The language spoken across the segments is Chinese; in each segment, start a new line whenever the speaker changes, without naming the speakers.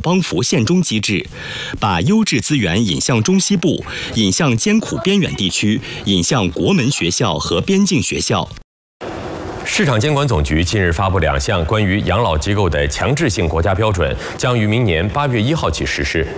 帮扶限中机制，把优质资源引向中西部，引向艰苦边远地区，引向国门学校和边境学校。
市场监管总局近日发布2项关于养老机构的强制性国家标准，将于明年8月1号起实施。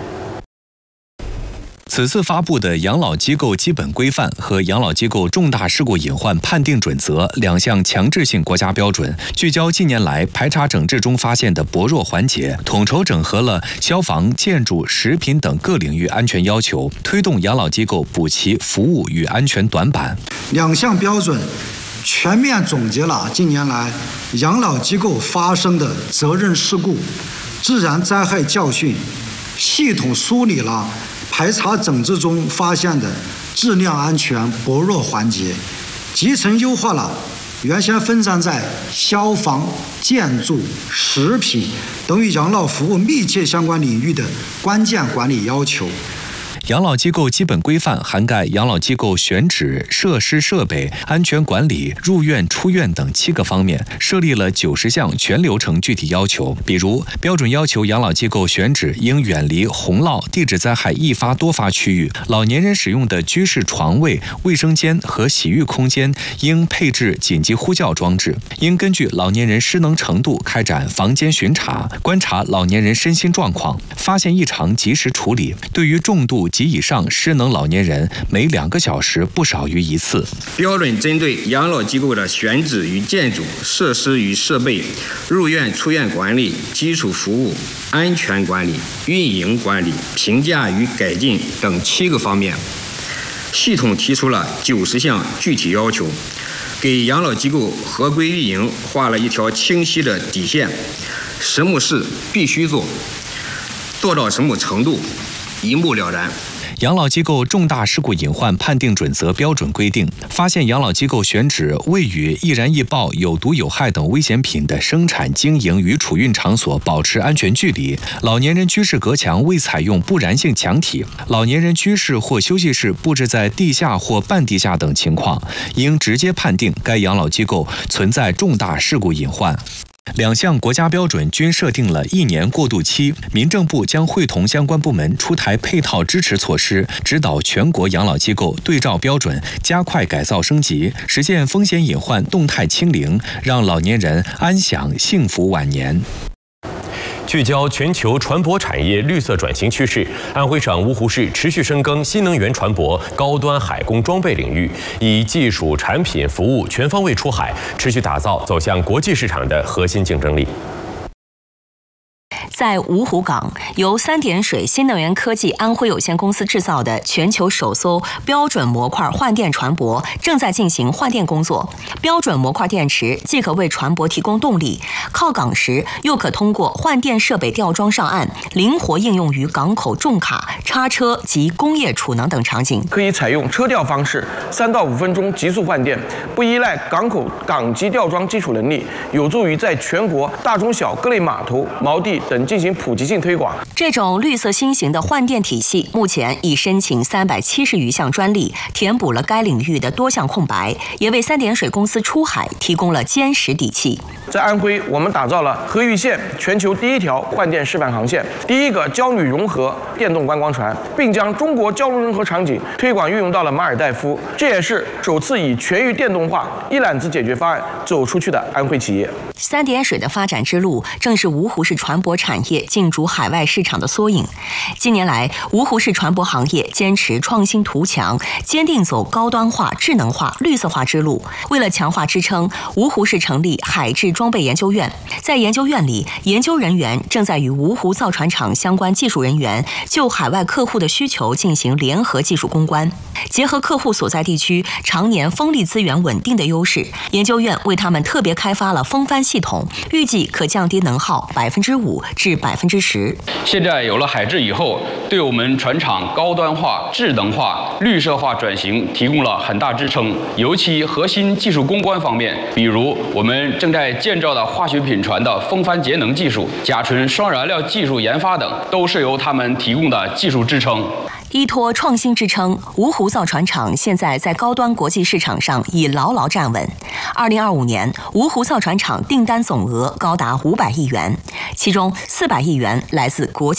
此次发布的养老机构基本规范和养老机构重大事故隐患判定准则2项强制性国家标准，聚焦近年来排查整治中发现的薄弱环节，统筹整合了消防、建筑、食品等各领域安全要求，推动养老机构补齐服务与安全短板。
2项标准全面总结了近年来养老机构发生的责任事故、自然灾害教训，系统梳理了排查整治中发现的质量安全薄弱环节，集成优化了原先分散在消防、建筑、食品等与养老服务密切相关领域的关键管理要求。
养老机构基本规范涵盖养老机构选址、设施设备、安全管理、入院出院等7个方面，设立了90项全流程具体要求。比如，标准要求养老机构选址应远离洪涝、地质灾害易发多发区域，老年人使用的居室床位、卫生间和洗浴空间应配置紧急呼叫装置，应根据老年人失能程度开展房间巡查，观察老年人身心状况，发现异常及时处理。对于重度及以上失能老年人，每2个小时不少于1次。
标准针对养老机构的选址与建筑、设施与设备、入院出院管理、基础服务、安全管理、运营管理、评价与改进等7个方面，系统提出了90项具体要求，给养老机构合规运营画了一条清晰的底线，什么事必须做到什么程度，一目了然。
养老机构重大事故隐患判定准则标准规定，发现养老机构选址未与易燃易爆、有毒有害等危险品的生产、经营与储运场所保持安全距离，老年人居室隔墙未采用不燃性墙体，老年人居室或休息室布置在地下或半地下等情况，应直接判定该养老机构存在重大事故隐患。2项国家标准均设定了1年过渡期，民政部将会同相关部门出台配套支持措施，指导全国养老机构对照标准，加快改造升级，实现风险隐患动态清零，让老年人安享幸福晚年。
聚焦全球船舶产业绿色转型趋势，安徽省芜湖市持续深耕新能源船舶、高端海工装备领域，以技术、产品、服务全方位出海，持续打造走向国际市场的核心竞争力。
在芜湖港，由三点水新能源科技安徽有限公司制造的全球首艘标准模块换电船舶正在进行换电工作。标准模块电池既可为船舶提供动力，靠港时又可通过换电设备吊装上岸，灵活应用于港口重卡、叉车及工业储能等场景。
可以采用车吊方式，3到5分钟急速换电，不依赖港口港机吊装基础能力，有助于在全国大中小各类码头、锚地等进行普及性推广。
这种绿色新型的换电体系目前已申请370余项专利，填补了该领域的多项空白，也为三点水公司出海提供了坚实底气。
在安徽，我们打造了河豫线全球第1条换电示范航线，第1个焦女融合电动观光船，并将中国焦融融合场景推广运用到了马尔代夫，这也是首次以全域电动化一揽子解决方案走出去的安徽企业。
三点水的发展之路，正是芜湖市船舶产业进驻海外市场的缩影。近年来，芜湖市船舶行业坚持创新图强，坚定走高端化、智能化、绿色化之路。为了强化支撑，芜湖市成立海智装备研究院。在研究院里，研究人员正在与芜湖造船厂相关技术人员就海外客户的需求进行联合技术攻关，结合客户所在地区常年风力资源稳定的优势，研究院为他们特别开发了风帆系统，预计可降低能耗5%至10%。
现在有了海智以后，对我们船厂高端化、智能化、绿色化转型提供了很大支撑。尤其核心技术攻关方面，比如我们正在建造的化学品船的风帆节能技术、甲醇双燃料技术研发等，都是由他们提供的技术支撑。
依托创新支撑，芜湖造船厂现在在高端国际市场上已牢牢站稳。2025年，芜湖造船厂订单总额高达500亿元，其中400亿元来自国际